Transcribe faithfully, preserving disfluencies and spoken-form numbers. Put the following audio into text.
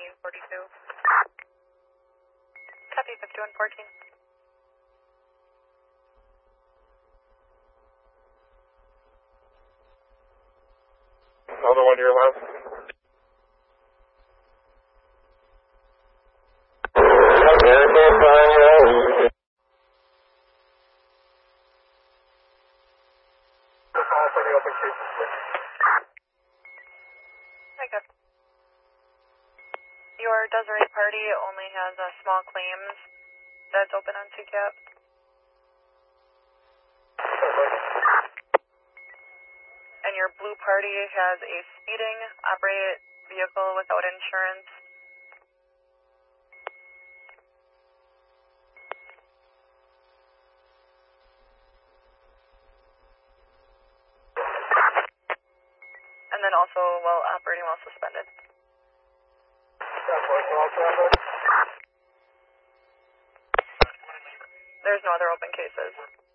fifteen forty-two. Copy fifty-one fourteen. Another one to your left. Call for the open cases, please. Okay. Your Desiree party only has uh, small claims that's open on C CAP. And your blue party has a speeding, operate vehicle without insurance. And then also while operating while suspended. There's no other open cases.